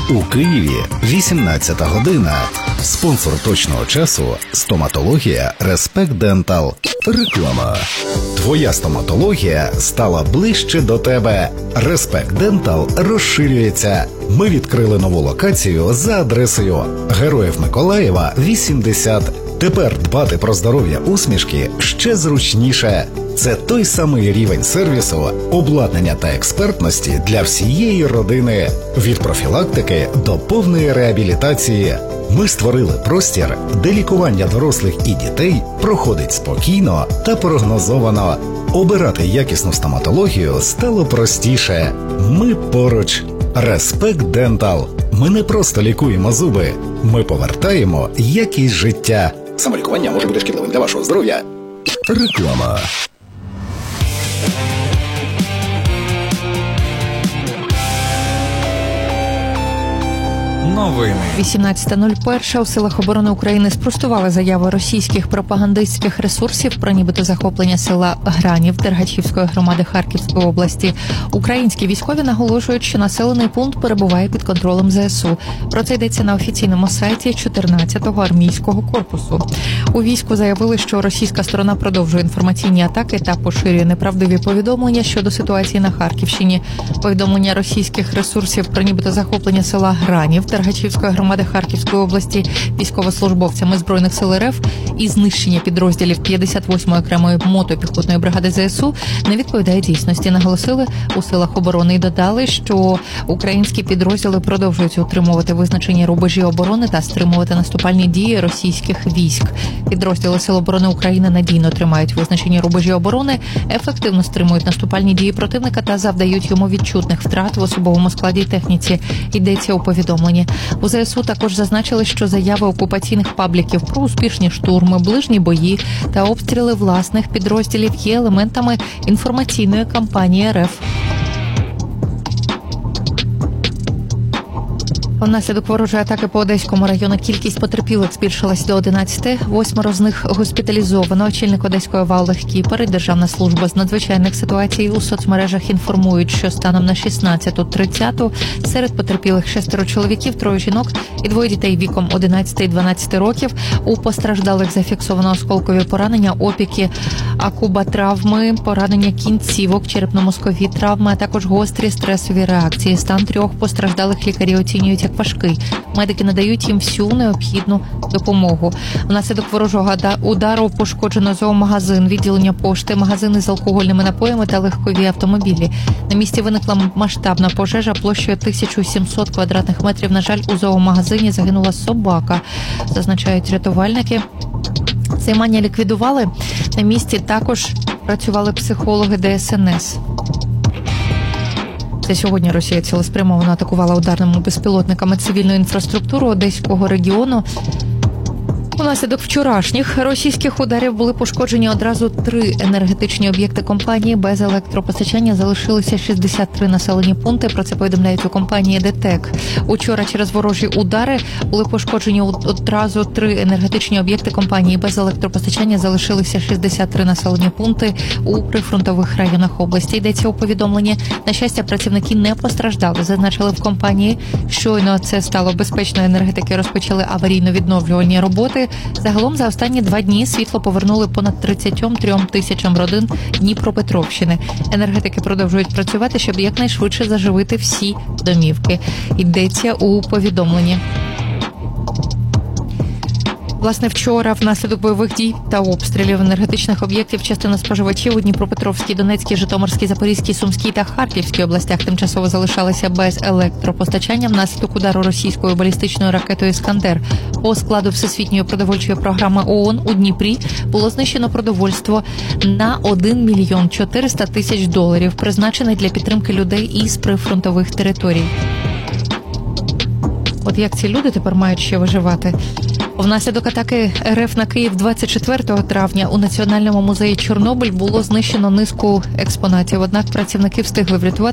У Києві 18 година. Спонсор точного часу – стоматологія Респект Дентал. Реклама. Твоя стоматологія стала ближче до тебе. Респект Дентал розширюється. Ми відкрили нову локацію за адресою Героїв Миколаєва, 80. Тепер дбати про здоров'я усмішки ще зручніше. Це той самий рівень сервісу, обладнання та експертності для всієї родини. Від профілактики до повної реабілітації. Ми створили простір, де лікування дорослих і дітей проходить спокійно та прогнозовано. Обирати якісну стоматологію стало простіше. Ми поруч. Респект Дентал. Ми не просто лікуємо зуби. Ми повертаємо якість життя. Самолікування може бути шкідливим для вашого здоров'я. Реклама. Новини. 18.01 у силах оборони України спростували заяву російських пропагандистських ресурсів про нібито захоплення села Гранів Дергачівської громади Харківської області. Українські військові наголошують, що населений пункт перебуває під контролем ЗСУ. Про це йдеться на офіційному сайті 14-го армійського корпусу. У війську заявили, що російська сторона продовжує інформаційні атаки та поширює неправдиві повідомлення щодо ситуації на Харківщині. Повідомлення російських ресурсів про нібито захоплення села Гранів Дергачівської громади Харківської області військовослужбовцями Збройних сил РФ і знищення підрозділів 58-ї окремої мотопіхотної бригади ЗСУ не відповідає дійсності, наголосили у силах оборони і додали, що українські підрозділи продовжують утримувати визначені рубежі оборони та стримувати наступальні дії російських військ. Підрозділи Сил оборони України надійно тримають визначені рубежі оборони, ефективно стримують наступальні дії противника та завдають йому відчутних втрат в особовому складі і техніці, йдеться у повідомленні. У ЗСУ також зазначили, що заяви окупаційних пабліків про успішні штурми, ближні бої та обстріли власних підрозділів є елементами інформаційної кампанії РФ. Внаслідок ворожої атаки по Одеському району кількість потерпілих збільшилась до 11. 8 з них госпіталізовано. Очільник Одеської ОВА Олег Кіпер і Державна служба з надзвичайних ситуацій у соцмережах інформують, що станом на 16:30 серед потерпілих 6 чоловіків, 3 жінок і 2 дітей віком 11 і 12 років. У постраждалих зафіксовано осколкові поранення, опіки, акубатравми, поранення кінцівок, черепно-мозкові травми, а також гострі стресові реакції. Стан 3 постраждалих лікарі оцінюють як важкий. Медики надають їм всю необхідну допомогу. Внаслідок ворожого удару пошкоджено зоомагазин, відділення пошти, магазини з алкогольними напоями та легкові автомобілі. На місці виникла масштабна пожежа площею 1700 квадратних метрів. На жаль, у зоомагазині загинула собака, зазначають рятувальники. Займання ліквідували. На місці також працювали психологи ДСНС. Це сьогодні Росія цілеспрямовано атакувала ударними безпілотниками цивільну інфраструктуру Одеського регіону. Унаслідок вчорашніх російських ударів були пошкоджені одразу 3 енергетичні об'єкти компанії. Без електропостачання залишилися 63 населені пункти. Про це повідомляють у компанії ДТЕК. Учора через ворожі удари були пошкоджені одразу 3 енергетичні об'єкти компанії. Без електропостачання залишилися 63 населені пункти у прифронтових районах області. Йдеться у повідомленні. На щастя, працівники не постраждали, зазначили в компанії. Щойно це стало безпечною енергетики, розпочали аварійно-відновлювальні роботи. Загалом за останні 2 дні світло повернули понад 33 тисячам родин Дніпропетровщини. Енергетики продовжують працювати, щоб якнайшвидше заживити всі домівки. Йдеться у повідомленні. Власне, вчора внаслідок бойових дій та обстрілів енергетичних об'єктів частина споживачів у Дніпропетровській, Донецькій, Житомирській, Запорізькій, Сумській та Харківській областях тимчасово залишалися без електропостачання внаслідок удару російською балістичною ракетою «Іскандер». По складу Всесвітньої продовольчої програми ООН у Дніпрі було знищено продовольство на $1 мільйон 400 тисяч, призначене для підтримки людей із прифронтових територій. От як ці люди тепер мають ще виживати? Внаслідок атаки РФ на Київ 24 травня у Національному музеї Чорнобиль було знищено низку експонатів. Однак працівники встигли врятувати